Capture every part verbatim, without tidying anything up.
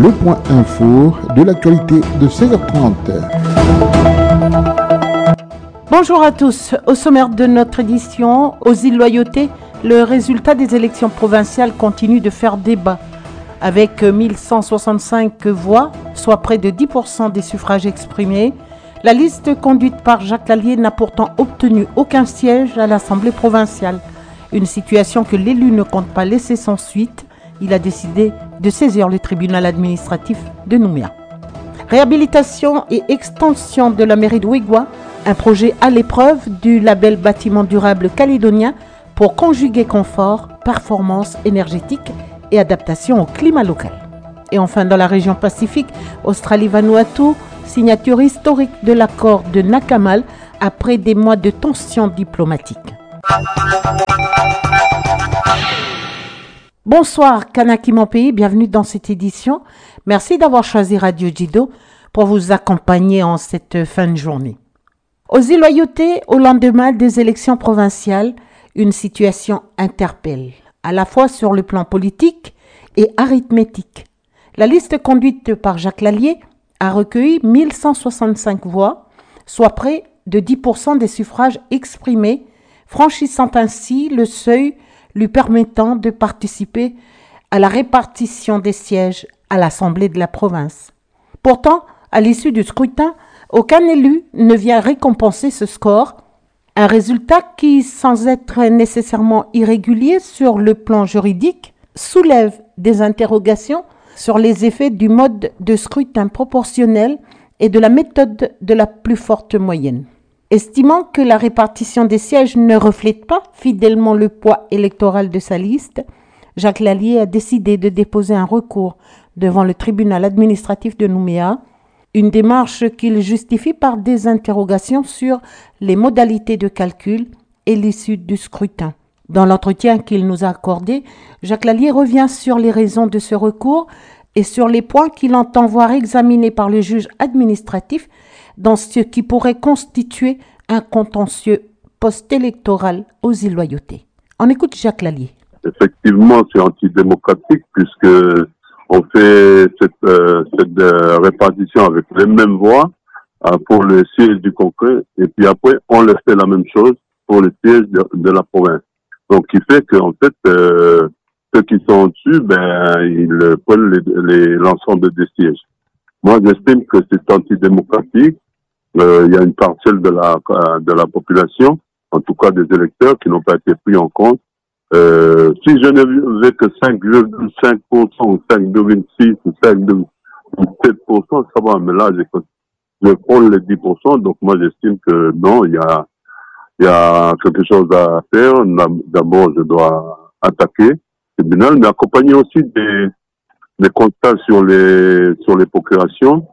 le point info de l'actualité de seize heures trente. Bonjour à tous. Au sommaire de notre édition, aux îles Loyauté, le résultat des élections provinciales continue de faire débat. Avec mille cent soixante-cinq voix, soit près de dix pour cent des suffrages exprimés, la liste conduite par Jacques Lallier n'a pourtant obtenu aucun siège à l'Assemblée provinciale. Une situation que l'élu ne compte pas laisser sans suite. Il a décidé de saisir le tribunal administratif de Nouméa. Réhabilitation et extension de la mairie de Ouigoua, un projet à l'épreuve du label bâtiment durable calédonien pour conjuguer confort, performance énergétique et adaptation au climat local. Et enfin, dans la région Pacifique, Australie-Vanuatu, signature historique de l'accord de Nakamal après des mois de tensions diplomatiques. Bonsoir Kanaki mon pays, bienvenue dans cette édition. Merci d'avoir choisi Radio Djido pour vous accompagner en cette fin de journée. Aux îles Loyauté, au lendemain des élections provinciales, une situation interpelle, à la fois sur le plan politique et arithmétique. La liste conduite par Jacques Lallier a recueilli mille cent soixante-cinq voix, soit près de dix pour cent des suffrages exprimés, franchissant ainsi le seuil lui permettant de participer à la répartition des sièges à l'Assemblée de la province. Pourtant, à l'issue du scrutin, aucun élu ne vient récompenser ce score, un résultat qui, sans être nécessairement irrégulier sur le plan juridique, soulève des interrogations sur les effets du mode de scrutin proportionnel et de la méthode de la plus forte moyenne. Estimant que la répartition des sièges ne reflète pas fidèlement le poids électoral de sa liste, Jacques Lallier a décidé de déposer un recours devant le tribunal administratif de Nouméa, une démarche qu'il justifie par des interrogations sur les modalités de calcul et l'issue du scrutin. Dans l'entretien qu'il nous a accordé, Jacques Lallier revient sur les raisons de ce recours et sur les points qu'il entend voir examinés par le juge administratif dans ce qui pourrait constituer un contentieux post-électoral aux îles Loyauté. On écoute Jacques Lallier. Effectivement, c'est antidémocratique puisque on fait cette, euh, cette euh, répartition avec les mêmes voix euh, pour le siège du congrès et puis après on leur fait la même chose pour le siège de, de la province. Donc, qui fait qu'en fait, euh, ceux qui sont au-dessus, ben, ils prennent les, les, l'ensemble des sièges. Moi, j'estime que c'est antidémocratique. Euh, il y a une parcelle de la de la population, en tout cas des électeurs, qui n'ont pas été pris en compte. Euh, si je ne veux que cinq virgule cinq pour cent ou cinq virgule six ou cinq virgule sept pour cent, ça va. Mais là, je, je prends les dix pour cent. Donc moi, j'estime que non, il y a il y a quelque chose à faire. D'abord, je dois attaquer le tribunal, mais accompagner aussi des des constats sur les sur les procurations.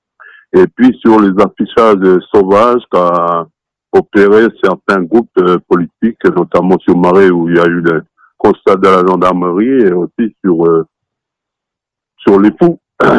Et puis sur les affichages sauvages qu'a opéré certains groupes euh, politiques, notamment sur Marais où il y a eu le constat de la gendarmerie et aussi sur euh, sur les fous,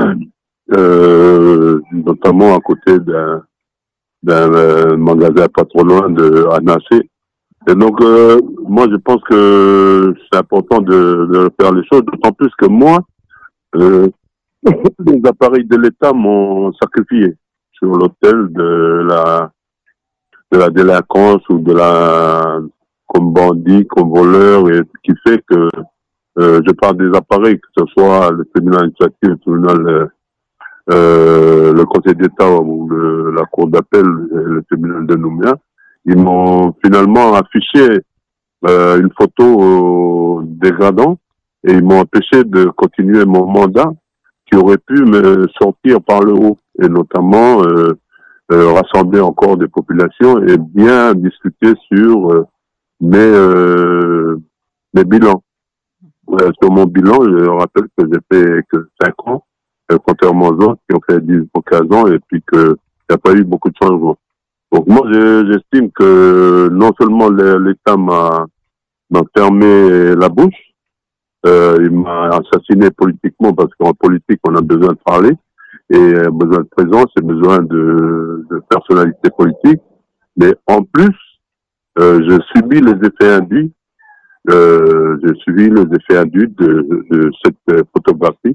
euh, notamment à côté d'un d'un euh, magasin pas trop loin de Anaché. Et donc euh, moi je pense que c'est important de, de faire les choses, d'autant plus que moi euh, les appareils de l'État m'ont sacrifié sur l'autel de la de la délinquance ou de la comme bandit, comme voleur, et ce qui fait que euh, je parle des appareils, que ce soit le tribunal administratif, le tribunal, euh, euh, le Conseil d'État ou le, la Cour d'appel, le tribunal de Nouméa, ils m'ont finalement affiché euh, une photo euh, dégradante et ils m'ont empêché de continuer mon mandat qui aurait pu me sortir par le haut, et notamment euh, euh, rassembler encore des populations et bien discuter sur euh, mes, euh, mes bilans. Euh, sur mon bilan, je rappelle que j'ai fait que cinq ans, euh, contrairement aux autres qui ont fait dix ou quinze ans, et puis qu'il n'y a pas eu beaucoup de changements. Donc moi, je, j'estime que non seulement l'État m'a, m'a fermé la bouche, Euh, il m'a assassiné politiquement parce qu'en politique, on a besoin de parler et besoin de présence et besoin de, de personnalité politique. Mais en plus, euh, je subis les effets induits, euh, je subis les effets induits de, de cette photographie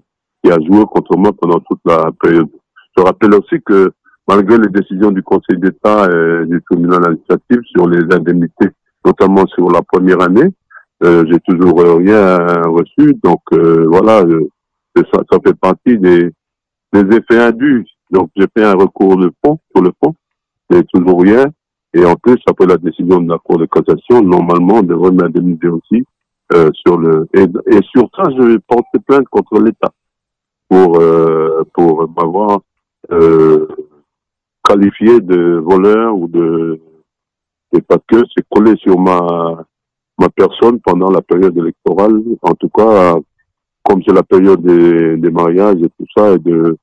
qui a joué contre moi pendant toute la période. Je rappelle aussi que malgré les décisions du Conseil d'État et du tribunal administratif sur les indemnités, notamment sur la première année, euh, j'ai toujours rien reçu. Donc euh, voilà, euh, ça, ça fait partie des, des effets indus. Donc j'ai fait un recours de fond sur le fond, mais toujours rien. Et en plus, après la décision de la Cour de cassation, normalement, on devrait m'indemniser aussi euh, sur le et, et sur ça, je vais porter plainte contre l'État pour euh, pour m'avoir euh, qualifié de voleur ou de et parce que c'est collé sur ma ma personne pendant la période électorale. En tout cas, comme c'est la période des, des mariages et tout ça, et de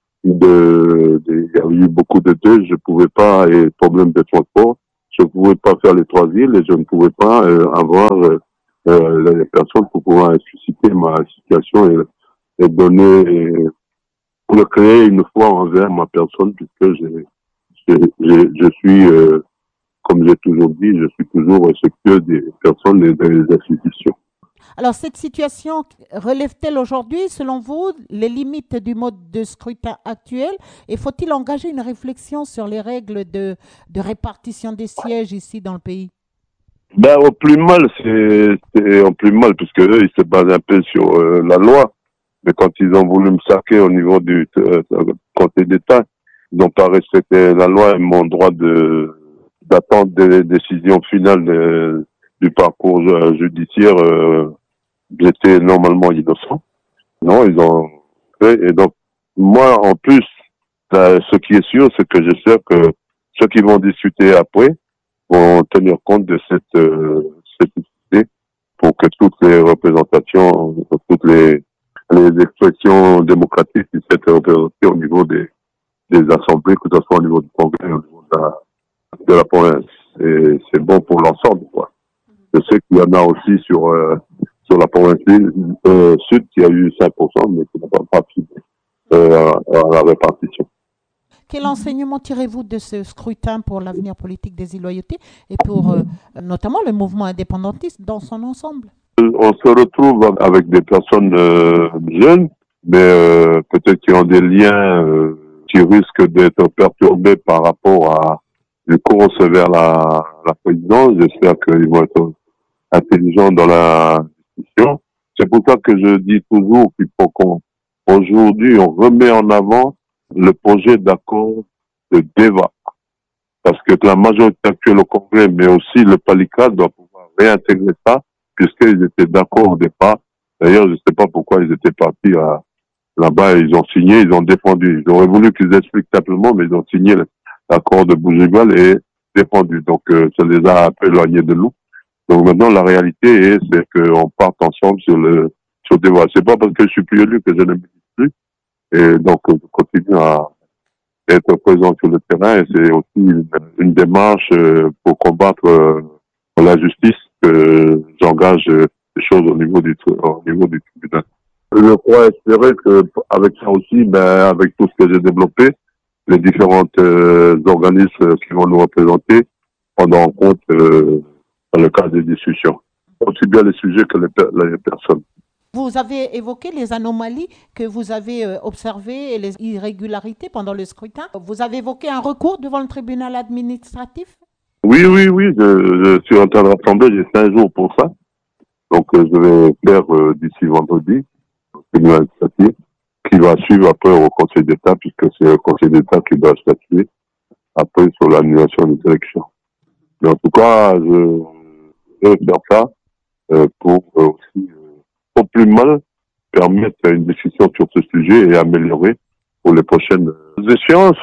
de, de, il y a eu beaucoup de deuil, je pouvais pas, et problème de transport, je pouvais pas faire les trois villes et je ne pouvais pas euh, avoir euh, euh, les personnes pour pouvoir susciter ma situation et, et donner, et, pour créer une foi envers ma personne, puisque j'ai, j'ai, j'ai, je suis, euh, comme j'ai toujours dit, je suis toujours respectueux des personnes et des institutions. Alors, cette situation relève-t-elle aujourd'hui, selon vous, les limites du mode de scrutin actuel et faut-il engager une réflexion sur les règles de, de répartition des sièges ici dans le pays? Ben, au plus mal, c'est, c'est au plus mal, puisque eux, ils se basent un peu sur euh, la loi. Mais quand ils ont voulu me saquer au niveau du euh, Conseil d'État, ils n'ont pas respecté la loi et mon droit de d'attendre des décisions finales de, du parcours euh, judiciaire. Euh, j'étais normalement innocent. Non, ils ont fait. Et donc, moi, en plus, là, ce qui est sûr, c'est que j'espère que ceux qui vont discuter après vont tenir compte de cette, euh, cette idée pour que toutes les représentations, toutes les, les expressions démocratiques puissent être représentées au niveau des, des assemblées, que ce soit au niveau du Congrès, au niveau de la, de la province. Et c'est bon pour l'ensemble, quoi. Je sais qu'il y en a aussi sur, euh, sur la province euh, sud qui a eu cinq pour cent, mais qui n'a pas participé euh, à, à la répartition. Quel enseignement tirez-vous de ce scrutin pour l'avenir politique des Îles-Loyauté et pour euh, notamment le mouvement indépendantiste dans son ensemble? On se retrouve avec des personnes euh, jeunes, mais euh, peut-être qui ont des liens euh, qui risquent d'être perturbés par rapport à une course vers la, la présidence. J'espère qu'ils vont être intelligents dans la discussion. C'est pour ça que je dis toujours qu'il faut qu'on, aujourd'hui, on remet en avant le projet d'accord de débat. Parce que la majorité actuelle au Congrès, mais aussi le PALICA, doit pouvoir réintégrer ça, puisqu'ils étaient d'accord au départ. D'ailleurs, je ne sais pas pourquoi ils étaient partis à, là-bas, ils ont signé, ils ont défendu. Ils auraient voulu qu'ils expliquent simplement, mais ils ont signé l'accord de Bougival et défendu. Donc, euh, ça les a un peu éloignés de nous. Donc maintenant, la réalité est, c'est qu'on parte ensemble sur le, sur le débat. C'est pas parce que je suis plus élu que je ne milite plus. Et donc, je continue à être présent sur le terrain et c'est aussi une, une démarche pour combattre euh, l'injustice que j'engage euh, des choses au niveau du, au niveau du tribunal. Je crois espérer que avec ça aussi, ben, avec tout ce que j'ai développé, les différents euh, organismes qui vont nous représenter prendront en compte euh, dans le cadre des discussions, aussi bien les sujets que les, les personnes. Vous avez évoqué les anomalies que vous avez euh, observées et les irrégularités pendant le scrutin. Vous avez évoqué un recours devant le tribunal administratif? Oui, oui, oui. Je, je suis en train de rassembler. J'ai cinq jours pour ça. Donc, euh, je vais faire euh, d'ici vendredi le tribunal administratif qui va suivre après au Conseil d'État puisque c'est le Conseil d'État qui doit statuer après sur l'annulation des élections. Mais en tout cas, je, je vais faire ça euh, pour euh, aussi au plus mal permettre une discussion sur ce sujet et améliorer pour les prochaines échéances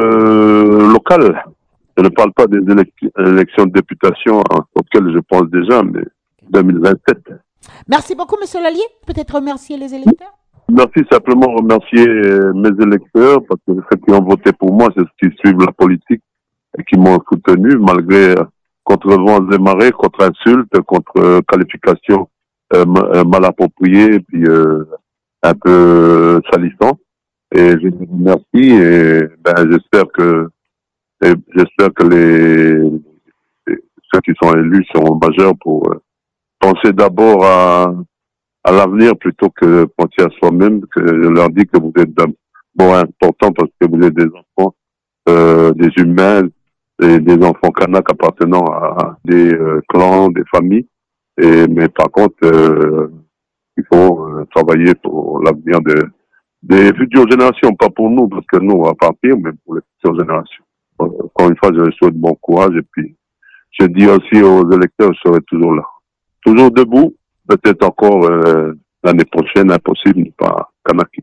euh, locales. Je ne parle pas des élec- élections de députation hein, auxquelles je pense déjà, mais deux mille vingt-sept. Merci beaucoup, Monsieur Lallier. Peut-être remercier les électeurs? Merci, simplement remercier mes électeurs parce que ceux qui ont voté pour moi, c'est ceux qui suivent la politique et qui m'ont soutenu malgré euh, contre vents et marées, contre insultes, contre euh, qualifications Euh, mal approprié et puis euh, un peu salissant. Et je vous remercie et ben j'espère que et j'espère que les, les ceux qui sont élus seront majeurs pour euh, penser d'abord à à l'avenir plutôt que de penser à soi-même, que je leur dis que vous êtes d'un bon important parce que vous êtes des enfants, euh, des humains, et des enfants kanaks appartenant à des euh, clans, des familles. Et mais par contre, euh, il faut euh, travailler pour l'avenir de, des futures générations, pas pour nous, parce que nous, on va partir, mais pour les futures générations. Encore une fois, je leur souhaite bon courage et puis je dis aussi aux électeurs, je serai toujours là. Toujours debout, peut-être encore euh, l'année prochaine, impossible, n'est pas Kanaki.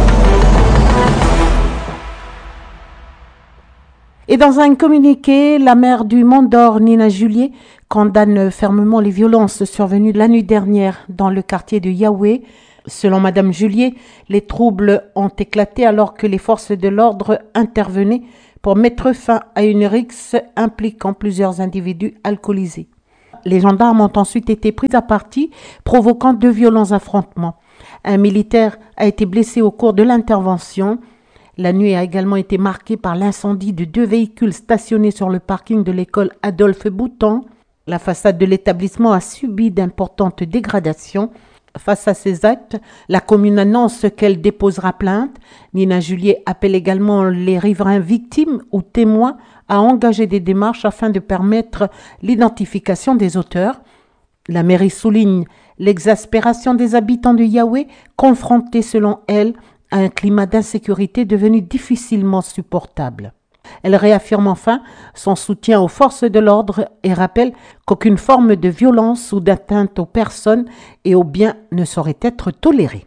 Et dans un communiqué, la maire du Mont-d'Or, Nina Julier, condamne fermement les violences survenues la nuit dernière dans le quartier de Yahweh. Selon Madame Julier, les troubles ont éclaté alors que les forces de l'ordre intervenaient pour mettre fin à une rixe impliquant plusieurs individus alcoolisés. Les gendarmes ont ensuite été pris à partie, provoquant de violents affrontements. Un militaire a été blessé au cours de l'intervention. La nuit a également été marquée par l'incendie de deux véhicules stationnés sur le parking de l'école Adolphe Bouton. La façade de l'établissement a subi d'importantes dégradations. Face à ces actes, la commune annonce qu'elle déposera plainte. Nina Julier appelle également les riverains victimes ou témoins à engager des démarches afin de permettre l'identification des auteurs. La mairie souligne l'exaspération des habitants de Yahweh, confrontés selon elle à un climat d'insécurité devenu difficilement supportable. Elle réaffirme enfin son soutien aux forces de l'ordre et rappelle qu'aucune forme de violence ou d'atteinte aux personnes et aux biens ne saurait être tolérée.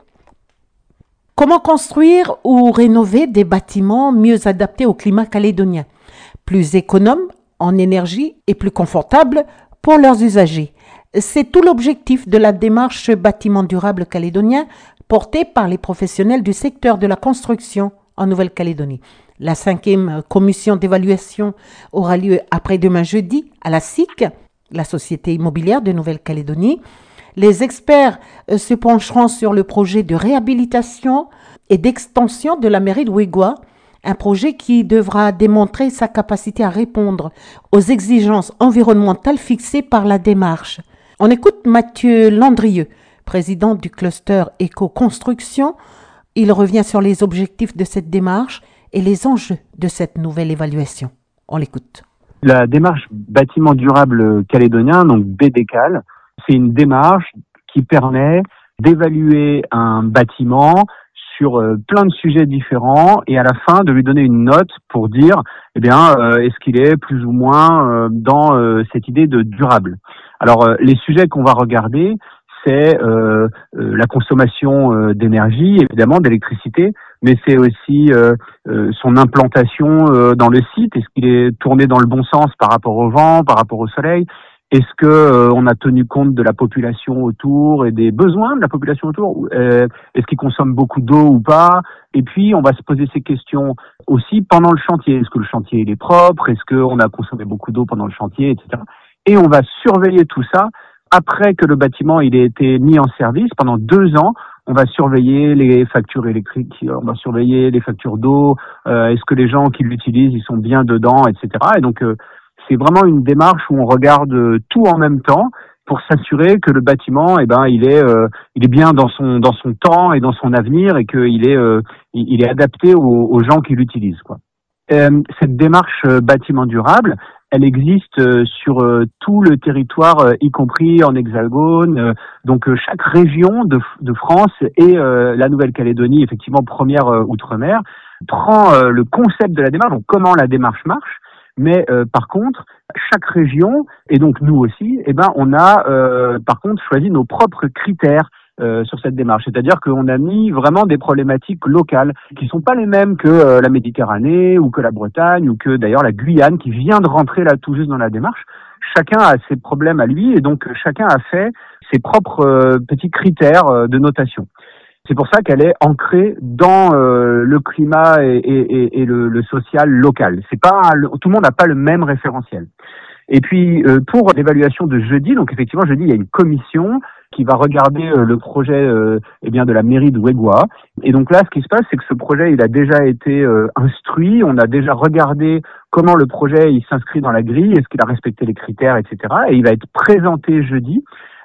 Comment construire ou rénover des bâtiments mieux adaptés au climat calédonien, plus économes en énergie et plus confortables pour leurs usagers? C'est tout l'objectif de la démarche Bâtiment durable calédonien portée par les professionnels du secteur de la construction en Nouvelle-Calédonie. La cinquième commission d'évaluation aura lieu après-demain jeudi à la S I C, la Société immobilière de Nouvelle-Calédonie. Les experts se pencheront sur le projet de réhabilitation et d'extension de la mairie de Wegua, un projet qui devra démontrer sa capacité à répondre aux exigences environnementales fixées par la démarche. On écoute Mathieu Landrieux, président du cluster éco-construction. Il revient sur les objectifs de cette démarche et les enjeux de cette nouvelle évaluation. On l'écoute. La démarche bâtiment durable calédonien, donc B D C A L, c'est une démarche qui permet d'évaluer un bâtiment sur euh, plein de sujets différents et à la fin de lui donner une note pour dire eh bien euh, est-ce qu'il est plus ou moins euh, dans euh, cette idée de durable. Alors euh, les sujets qu'on va regarder, c'est euh, euh, la consommation euh, d'énergie, évidemment d'électricité, mais c'est aussi euh, euh, son implantation euh, dans le site. Est-ce qu'il est tourné dans le bon sens par rapport au vent, par rapport au soleil? Est-ce que euh, on a tenu compte de la population autour et des besoins de la population autour? euh, Est-ce qu'il consomme beaucoup d'eau ou pas? Et puis on va se poser ces questions aussi pendant le chantier. Est-ce que le chantier il est propre? Est-ce qu'on a consommé beaucoup d'eau pendant le chantier, et cetera. Et on va surveiller tout ça après que le bâtiment il ait été mis en service pendant deux ans. On va surveiller les factures électriques, on va surveiller les factures d'eau. Euh, est-ce que les gens qui l'utilisent ils sont bien dedans, et cetera. Et donc euh, c'est vraiment une démarche où on regarde tout en même temps pour s'assurer que le bâtiment, eh ben, il est, euh, il est bien dans son dans son temps et dans son avenir et qu'il est, euh, il est adapté aux, aux gens qui l'utilisent, quoi. Euh, cette démarche euh, bâtiment durable, elle existe euh, sur euh, tout le territoire, euh, y compris en Hexagone. Euh, donc euh, chaque région de, de France et euh, la Nouvelle-Calédonie, effectivement première euh, outre-mer, prend euh, le concept de la démarche, donc comment la démarche marche. Mais euh, par contre, chaque région, et donc nous aussi, eh ben, on a euh, par contre choisi nos propres critères euh, sur cette démarche. C'est-à-dire qu'on a mis vraiment des problématiques locales qui sont pas les mêmes que euh, la Méditerranée ou que la Bretagne ou que d'ailleurs la Guyane qui vient de rentrer là tout juste dans la démarche. Chacun a ses problèmes à lui et donc chacun a fait ses propres euh, petits critères euh, de notation. C'est pour ça qu'elle est ancrée dans euh, le climat et, et, et le, le social local. C'est pas le, tout le monde n'a pas le même référentiel. Et puis euh, pour l'évaluation de jeudi, donc effectivement jeudi il y a une commission qui va regarder euh, le projet euh, eh bien de la mairie de Wegua. Et donc là, ce qui se passe, c'est que ce projet il a déjà été euh, instruit. On a déjà regardé comment le projet il s'inscrit dans la grille, est-ce qu'il a respecté les critères, et cetera. Et il va être présenté jeudi.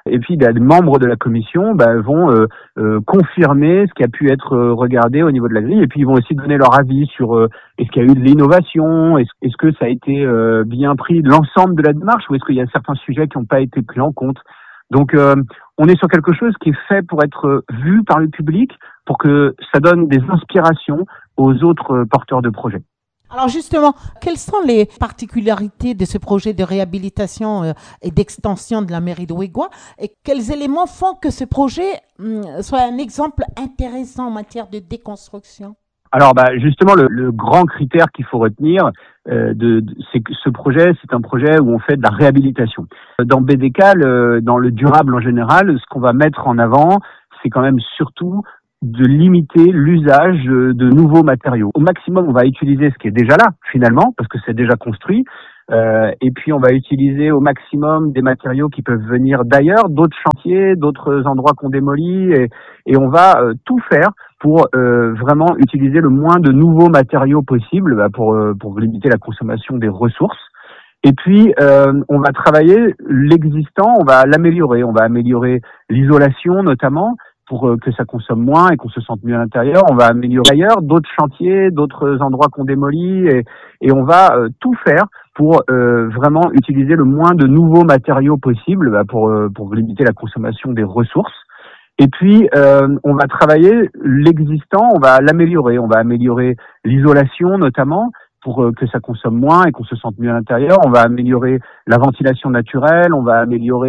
Et puis, bah, les membres de la commission bah, vont euh, euh, confirmer ce qui a pu être euh, regardé au niveau de la grille. Et puis, ils vont aussi donner leur avis sur euh, est-ce qu'il y a eu de l'innovation, est-ce, est-ce que ça a été euh, bien pris de l'ensemble de la démarche, ou est-ce qu'il y a certains sujets qui n'ont pas été pris en compte. Donc, euh, on est sur quelque chose qui est fait pour être vu par le public, pour que ça donne des inspirations aux autres porteurs de projets. Alors justement, quelles sont les particularités de ce projet de réhabilitation euh, et d'extension de la mairie de Ouégoua, et quels éléments font que ce projet hum, soit un exemple intéressant en matière de déconstruction? Alors bah, justement, le, le grand critère qu'il faut retenir, euh, de, de, c'est que ce projet, c'est un projet où on fait de la réhabilitation. Dans B D K, le, dans le durable en général, ce qu'on va mettre en avant, c'est quand même surtout de limiter l'usage de nouveaux matériaux. Au maximum, on va utiliser ce qui est déjà là, finalement, parce que c'est déjà construit. Euh, et puis, on va utiliser au maximum des matériaux qui peuvent venir d'ailleurs, d'autres chantiers, d'autres endroits qu'on démolit. Et, et on va euh, tout faire pour euh, vraiment utiliser le moins de nouveaux matériaux possible bah, pour, euh, pour limiter la consommation des ressources. Et puis, euh, on va travailler l'existant, on va l'améliorer. On va améliorer l'isolation, notamment, pour que ça consomme moins et qu'on se sente mieux à l'intérieur. On va améliorer ailleurs d'autres chantiers, d'autres endroits qu'on démolit et, et on va euh, tout faire pour euh, vraiment utiliser le moins de nouveaux matériaux possible bah, pour, euh, pour limiter la consommation des ressources. Et puis, euh, on va travailler l'existant, on va l'améliorer. On va améliorer l'isolation notamment pour que ça consomme moins et qu'on se sente mieux à l'intérieur. On va améliorer la ventilation naturelle, on va améliorer